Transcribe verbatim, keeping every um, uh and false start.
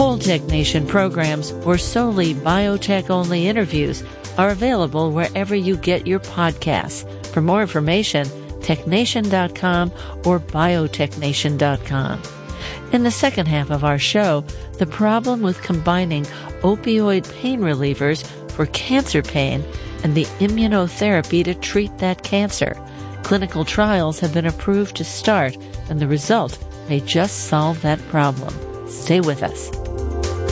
Whole Tech Nation programs or solely biotech-only interviews are available wherever you get your podcasts. For more information, tech nation dot com or biotech nation dot com. In the second half of our show, the problem with combining opioid pain relievers for cancer pain and the immunotherapy to treat that cancer. Clinical trials have been approved to start, and the result may just solve that problem. Stay with us.